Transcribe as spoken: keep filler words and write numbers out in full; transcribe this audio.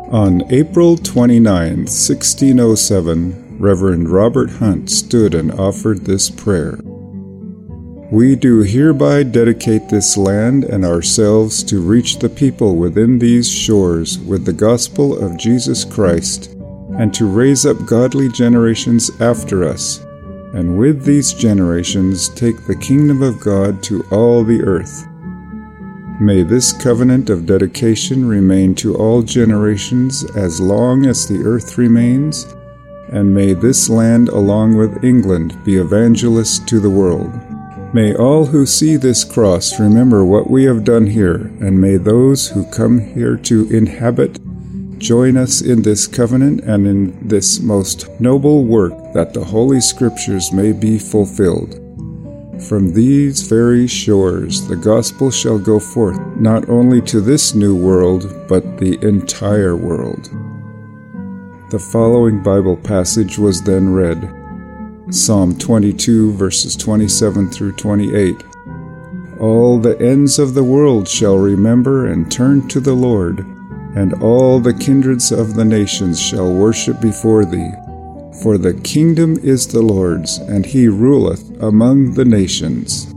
On April twenty-ninth, sixteen oh seven, Reverend Robert Hunt stood and offered this prayer. We do hereby dedicate this land and ourselves to reach the people within these shores with the gospel of Jesus Christ, and to raise up godly generations after us, and with these generations take the kingdom of God to all the earth. May this covenant of dedication remain to all generations as long as the earth remains, and may this land along with England be evangelists to the world. May all who see this cross remember what we have done here, and may those who come here to inhabit join us in this covenant and in this most noble work, that the Holy Scriptures may be fulfilled. From these very shores the gospel shall go forth, not only to this new world, but the entire world. The following Bible passage was then read. Psalm twenty-two, verses twenty-seven through twenty-eight. All the ends of the world shall remember and turn to the Lord, and all the kindreds of the nations shall worship before thee. For the kingdom is the Lord's, and he ruleth among the nations.